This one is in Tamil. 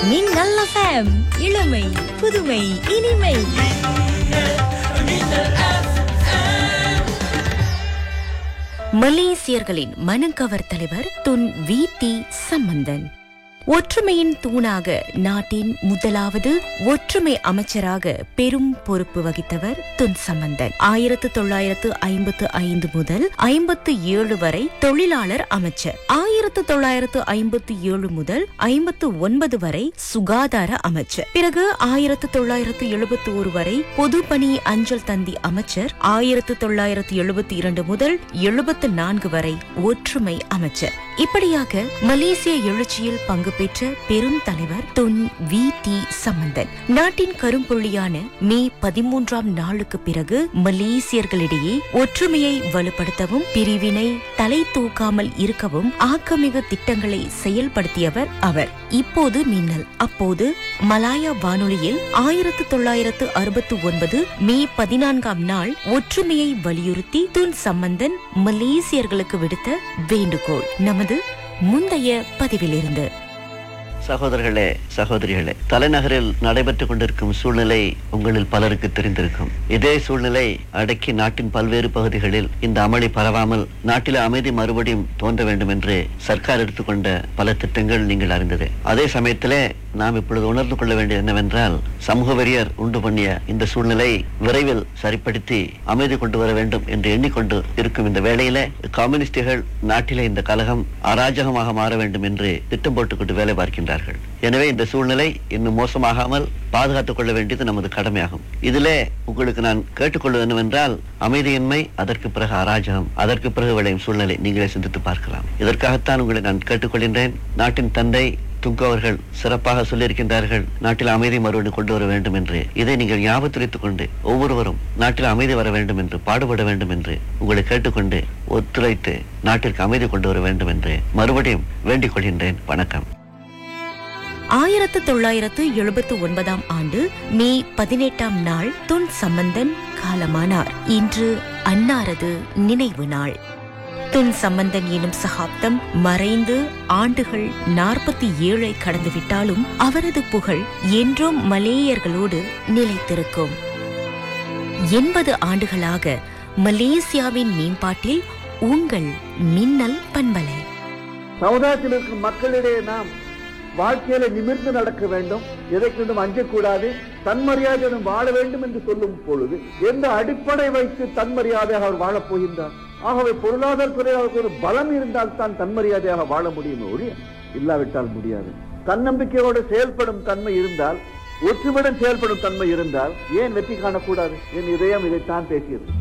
மின்னல் FM இளமை புதுமை இனிமை. மலேசியர்களின் மனக்கவர் தலைவர் துன் வி.டி. சம்பந்தன். ஒற்றுமையின் தூணாக நாட்டின் முதலாவது ஒற்றுமை அமைச்சராக பெரும் பொறுப்பு வகித்தவர் துன் சம்பந்தன். 1955 முதல் 57 வரை தொழிலாளர் அமைச்சர், 1957 முதல் 59 வரை சுகாதார அமைச்சர், பிறகு 1971 வரை பொதுப்பணி அஞ்சல் தந்தி அமைச்சர், 1972 முதல் 74 வரை ஒற்றுமை அமைச்சர். இப்படியாக மலேசிய எழுச்சியில் பங்கு பெற்ற பெருந்தலைவர் துன் வி.டி. சம்பந்தன். நாட்டின் கரும்புள்ளியான மே 13ஆம் நாளுக்கு பிறகு மலேசியர்களிடையே ஒற்றுமையை வலுப்படுத்தவும் பிரிவினை தலை தூக்காமல் இருக்கவும் ஆக்கமிகு திட்டங்களை செயல்படுத்தியவர் அவர். இப்போது மின்னல், அப்போது மலாயா வானொலியில் 1969 மே 14ஆம் நாள் ஒற்றுமையை வலியுறுத்தி துன் சம்பந்தன் மலேசியர்களுக்கு விடுத்த வேண்டுகோள். நமது முந்தைய பதிவிலிருந்து. சகோதரர்களே, சகோதரிகளே, தலைநகரில் நடைபெற்றுக் கொண்டிருக்கும் சூழ்நிலை உங்களில் பலருக்கு தெரிந்திருக்கும். இதே சூழ்நிலை அடக்கி நாட்டின் பல்வேறு பகுதிகளில் இந்த அமளி பரவாமல் நாட்டில் அமைதி மறுபடியும் தோன்ற வேண்டும் என்று சர்க்கார் எடுத்துக்கொண்ட பல திட்டங்கள் நீங்கள் அறிந்தது. அதே சமயத்திலே நாம் இப்பொழுது உணர்ந்து கொள்ள வேண்டியது என்னவென்றால், சமூக வெறியர் உண்டு பண்ணிய இந்த சூழ்நிலை விரைவில் சரிப்படுத்தி அமைதி கொண்டு வர வேண்டும் என்று எண்ணிக்கொண்டு இருக்கும் இந்த வேளையில கம்யூனிஸ்டுகள் நாட்டிலே இந்த கலகம் அராஜகமாக மாற வேண்டும் என்று திட்டம் போட்டுக்கொண்டு வேலை பார்க்கின்றார்கள். எனவே இந்த சூழ்நிலை இன்னும் மோசமாகாமல் பாதுகாத்துக் கொள்ள வேண்டியது நமது கடமையாகும். இதிலே உங்களுக்கு நான் கேட்டுக்கொள்வது என்னவென்றால், அமைதியின்மை, அதற்கு பிறகு அராஜகம், அதற்கு பிறகு விளையும் சூழ்நிலை நீங்களே சிந்தித்து பார்க்கலாம். இதற்காகத்தான் உங்களை நான் கேட்டுக்கொள்கின்றேன். நாட்டின் தந்தை துங்கோ அவர்கள் சிறப்பாக சொல்லியிருக்கின்றார்கள், நாட்டில் அமைதி மறுபடியும் கொண்டு வர வேண்டும் என்று. இதை நீங்கள் ஞாபகத்துரைத்துக் கொண்டு ஒவ்வொருவரும் நாட்டில் அமைதி வர வேண்டும் என்று பாடுபட வேண்டும் என்று உங்களை கேட்டுக்கொண்டு ஒத்துழைத்து நாட்டிற்கு அமைதி கொண்டு வர வேண்டும் என்று மறுபடியும் வேண்டிக் கொள்கின்றேன். வணக்கம். 1979ஆம் ஆண்டு மே 18ஆம் நாள் துன் சம்பந்தன் காலமானார். இன்று அன்னாரது நினைவு நாள். துன் சம்பந்தன் எனும் சகாப்தம் மறைந்து ஆண்டுகள் 47 கடந்துவிட்டாலும் அவரது புகழ் என்றும் மலேயர்களோடு நிலைத்திருக்கும். 80 ஆண்டுகளாக மலேசியாவின் மேம்பாட்டில் உங்கள் மின்னல் பண்பலை. சமுதாயத்தில் இருக்கும் மக்களிடையே நாம் வாழ்க்கையில நிமிர்ந்து நடக்க வேண்டும், எதை கொண்டும் அஞ்சக்கூடாது, தன்மரியாதையுடன் வாழ வேண்டும் என்று சொல்லும் பொழுது எந்த அடிப்படை வைத்து தன்மரியாதையாக அவர் வாழப் போகின்றார்? ஆகவே பொருளாதார துறையாக ஒரு பலம் இருந்தால் தான் தன்மரியாதையாக வாழ முடியும், ஒழிய இல்லாவிட்டால் முடியாது. தன்னம்பிக்கையோடு செயல்படும் தன்மை இருந்தால், ஒற்றுமையுடன் செயல்படும் தன்மை இருந்தால் ஏன் வெற்றி காணக்கூடாது? என் இதயம் இதைத்தான் பேசியது.